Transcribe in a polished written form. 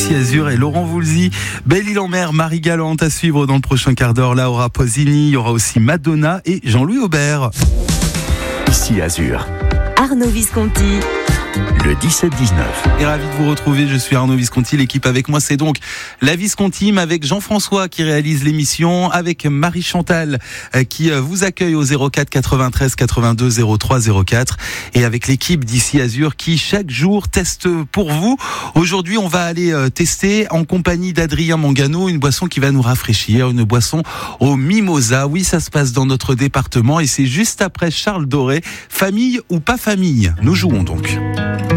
d'ici Azur et Laurent Voulzy. Belle-Île-en-Mer, Marie Galante à suivre dans le prochain quart d'heure. Laura Pausini, il y aura aussi Madonna et Jean-Louis Aubert. Ici Azur, Arnaud Visconti. le 17-19. Et ravi de vous retrouver, je suis Arnaud Visconti. L'équipe avec moi, c'est donc la Viscontime avec Jean-François qui réalise l'émission, avec Marie-Chantal qui vous accueille au 04 93 82 03 04 et avec l'équipe d'ici Azur qui chaque jour teste pour vous. Aujourd'hui, on va aller tester en compagnie d'Adrien Mangano une boisson qui va nous rafraîchir, une boisson au mimosa. Oui, ça se passe dans notre département et c'est juste après Charles Doré. Famille ou pas famille? Nous jouons donc.